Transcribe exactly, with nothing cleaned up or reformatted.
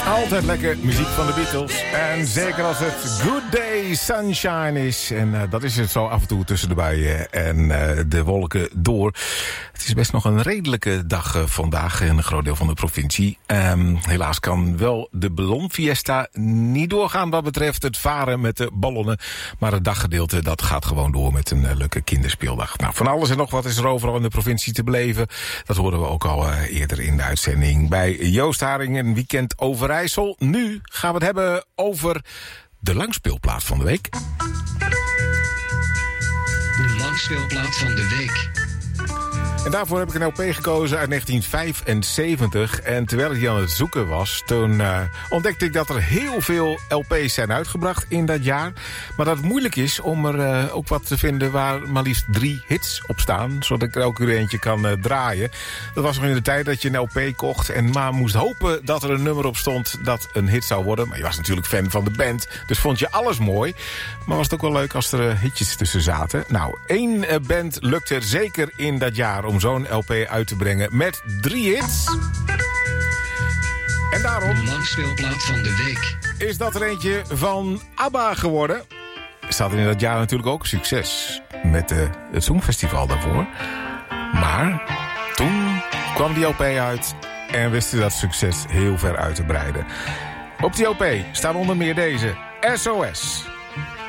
Altijd lekker muziek van de Beatles. En zeker als het Good Day Sunshine is. En uh, dat is het zo af en toe tussen de buien en uh, de wolken door. Het is best nog een redelijke dag uh, vandaag in een groot deel van de provincie. Um, helaas kan wel de ballonfiesta niet doorgaan wat betreft het varen met de ballonnen. Maar het daggedeelte dat gaat gewoon door met een uh, leuke kinderspeeldag. Nou, van alles en nog wat is er overal in de provincie te beleven. Dat hoorden we ook al uh, eerder in de uitzending bij Joost Haring, een weekend Overijssel. Nu gaan we het hebben over de langspeelplaat van de week. De langspeelplaat van de week. En daarvoor heb ik een L P gekozen uit negentien vijfenzeventig. En terwijl ik die aan het zoeken was, toen uh, ontdekte ik dat er heel veel L P's zijn uitgebracht in dat jaar. Maar dat het moeilijk is om er uh, ook wat te vinden waar maar liefst drie hits op staan. Zodat ik er elke uur eentje kan uh, draaien. Dat was nog in de tijd dat je een L P kocht en maar moest hopen dat er een nummer op stond dat een hit zou worden. Maar je was natuurlijk fan van de band, dus vond je alles mooi. Maar was het ook wel leuk als er uh, hitjes tussen zaten. Nou, één uh, band lukte er zeker in dat jaar om zo'n L P uit te brengen met drie hits. En daarom de langspeelplaat van de week is dat er eentje van ABBA geworden. Staat er in dat jaar natuurlijk ook succes met uh, het Songfestival daarvoor. Maar toen kwam die L P uit en wisten dat succes heel ver uit te breiden. Op die L P staan onder meer deze S O S.